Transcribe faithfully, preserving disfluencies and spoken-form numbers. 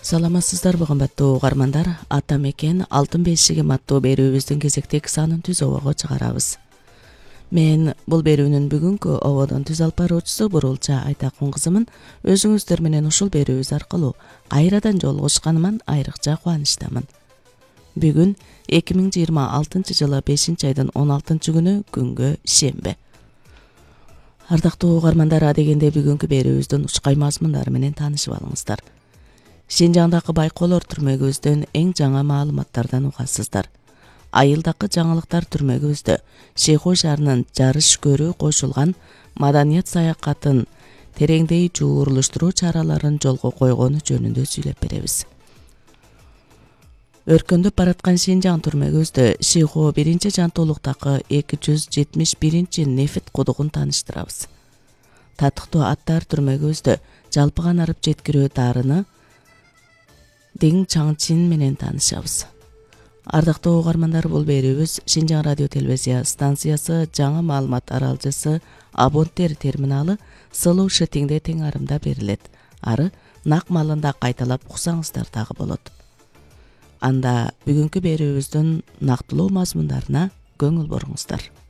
Саламатсыздарбы кымбаттуу угармандар, ата мекен алтын бешиги аттуу берүүбүздүн кезектеги санын түз обого чыгарабыз. Мен бул берүүнүн бүгүнкү ободон түз алып баруучусу Бурулча Айтакун кызымын. Өзүңүздөр менен ушул берүүбүз аркылуу кайрадан жолугушканыман айрыкча кубанычтамын. Бүгүн эки миң жыйырма алтынчы жылы бешинчи айдын он алтынчы күнү күнгө шембе. Ардактуу угармандар, адегенде бүгүнкү берүүбүздүн учкай мазмундары менен таанышып алыңыздар. Шинжаңдагы байкоолор түрмөгүбүздөн эң жаңа маалыматтардан угасыздар. Айылдакы жаңылыктар түрмөгүбүздө Шейху шаарынын жарыш көрүү кошулган маданият саякатын тереңдей жуурулуштуруу чараларын жолго койгону жөнүндө сүйлөп беребиз. Өркөндөп бараткан Шинжаң түрмөгүбүздө Шейху биринчи жантоолуктагы эки жүз жетимиш биринчи нефит кудугун тааныштырабыз. Татыктуу аттар түрмөгүбүздө жалпыган арып жеткирүү дарыны Дин Чаңчин менен таанышабыз. Ардактуу угармандар, бул берүүбүз Шинжаң радио телевизия станциясы жаңы маалымат аралжысы Абонтер терминалы Сылуу Шытиңде тең арымда берилет. Ары нак маалында кайталап уксаңыздар дагы болот. Анда бүгүнкү берүүбүздүн нактылуу мазмундарына көңүл буруңуздар.